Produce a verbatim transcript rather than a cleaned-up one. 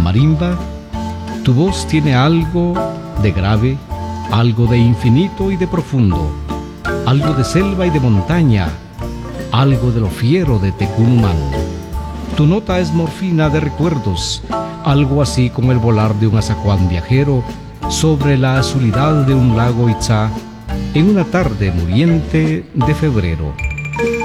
marimba, tu voz tiene algo de grave, algo de infinito y de profundo, algo de selva y de montaña, algo de lo fiero de Tecumán. Tu nota es morfina de recuerdos, algo así como el volar de un azacuán viajero sobre la azulidad de un lago Itzá en una tarde muriente de febrero.